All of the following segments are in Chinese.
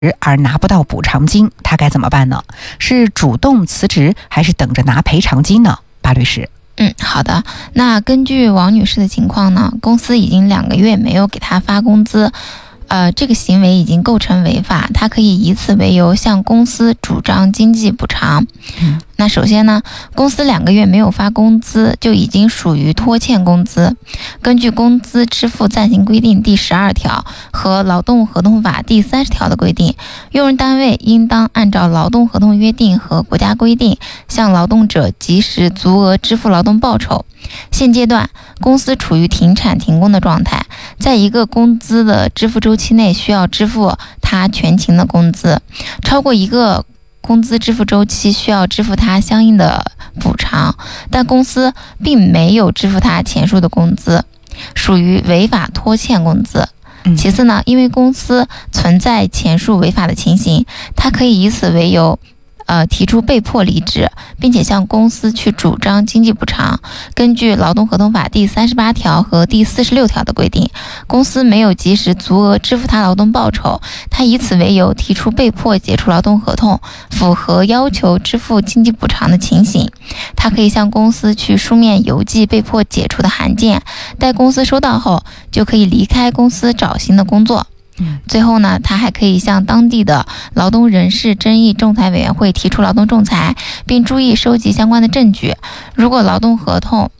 而拿不到补偿金，他该怎么办呢？是主动辞职还是等着拿赔偿金呢？巴律师。 好的。那根据王女士的情况呢，公司已经2个月没有给她发工资，这个行为已经构成违法，她可以以此为由向公司主张经济补偿。那首先呢，公司2个月没有发工资就已经属于拖欠工资。根据工资支付暂行规定第12条和劳动合同法第30条的规定，用人单位应当按照劳动合同约定和国家规定向劳动者及时足额支付劳动报酬。现阶段公司处于停产停工的状态，在一个工资的支付周期内需要支付他全勤的工资，超过一个工资支付周期需要支付他相应的补偿，但公司并没有支付他前述的工资，属于违法拖欠工资。其次呢，因为公司存在前述违法的情形，他可以以此为由提出被迫离职，并且向公司去主张经济补偿。根据劳动合同法第38条和第46条的规定，公司没有及时足额支付他劳动报酬，他以此为由提出被迫解除劳动合同，符合要求支付经济补偿的情形，他可以向公司去书面邮寄被迫解除的函件，待公司收到后就可以离开公司找新的工作。最后呢，他还可以向当地的劳动人事争议仲裁委员会提出劳动仲裁，并注意收集相关的证据。如果劳动合同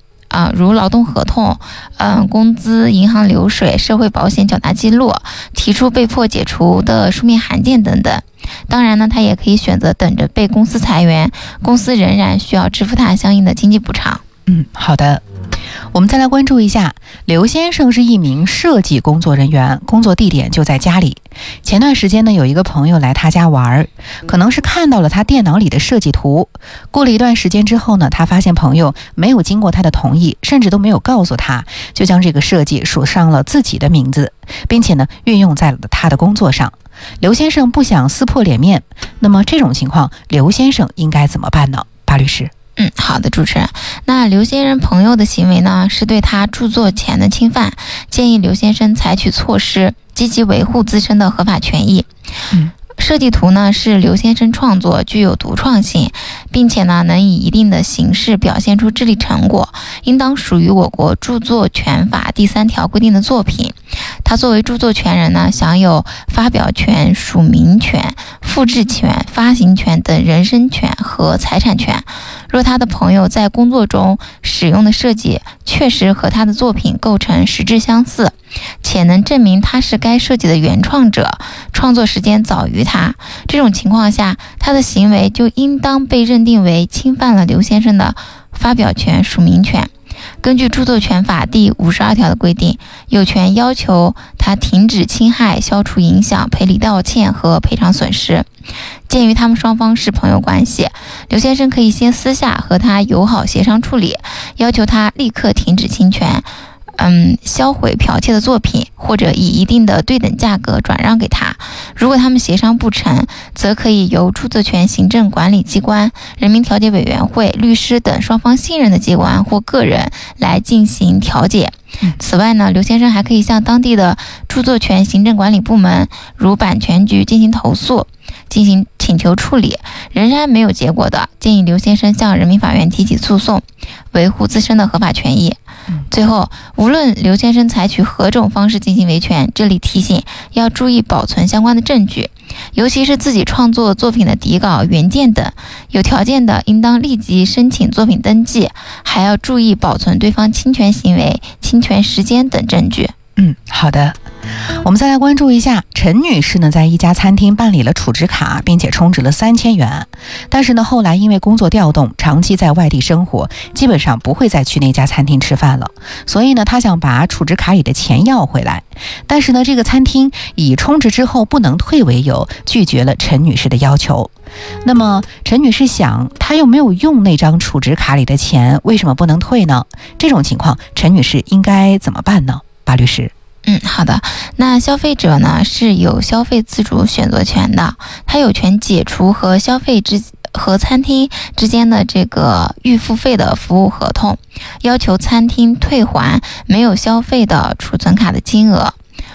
工资、银行流水、社会保险缴纳记录，提出被迫解除的书面函件等等。当然呢，他也可以选择等着被公司裁员，公司仍然需要支付他相应的经济补偿。 好的。我们再来关注一下，刘先生是一名设计工作人员，工作地点就在家里。前段时间呢，有一个朋友来他家玩，可能是看到了他电脑里的设计图。过了一段时间之后呢，他发现朋友没有经过他的同意，甚至都没有告诉他，就将这个设计署上了自己的名字，并且呢运用在了他的工作上。刘先生不想撕破脸面，那么这种情况刘先生应该怎么办呢？巴律师。 好的，主持人。那刘先生朋友的行为呢，是对他著作权的侵犯，建议刘先生采取措施，积极维护自身的合法权益。设计图呢是刘先生创作，具有独创性，并且呢能以一定的形式表现出智力成果，应当属于我国著作权法第3条规定的作品。他作为著作权人呢，享有发表权、署名权、复制权、发行权等人身权和财产权。若他的朋友在工作中使用的设计确实和他的作品构成实质相似，且能证明他是该设计的原创者，创作时间早于他，这种情况下，他的行为就应当被认定为侵犯了刘先生的发表权、署名权。根据著作权法第52条的规定，有权要求他停止侵害、消除影响、赔礼道歉和赔偿损失。鉴于他们双方是朋友关系，刘先生可以先私下和他友好协商处理，要求他立刻停止侵权，销毁剽窃的作品，或者以一定的对等价格转让给他。如果他们协商不成，则可以由著作权行政管理机关、人民调解委员会、律师等双方信任的机关或个人来进行调解。此外呢，刘先生还可以向当地的著作权行政管理部门，如版权局进行投诉，进行请求处理。仍然没有结果的，建议刘先生向人民法院提起诉讼，维护自身的合法权益。最后，无论刘先生采取何种方式进行维权，这里提醒要注意保存相关的证据，尤其是自己创作作品的底稿、原件等，有条件的应当立即申请作品登记，还要注意保存对方侵权行为、侵权时间等证据。 好的。我们再来关注一下，陈女士呢在一家餐厅办理了储值卡，并且充值了3000元。但是呢，后来因为工作调动，长期在外地生活，基本上不会再去那家餐厅吃饭了。所以呢，她想把储值卡里的钱要回来。但是呢，这个餐厅以充值之后不能退为由，拒绝了陈女士的要求。那么陈女士想，她又没有用那张储值卡里的钱，为什么不能退呢？这种情况，陈女士应该怎么办呢？巴律师。 好的。那消费者呢是有消费自主选择权的，他有权解除和餐厅之间的这个预付费的服务合同，要求餐厅退还没有消费的储存卡的金额。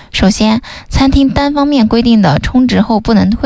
首先，餐厅单方面规定的充值后不能退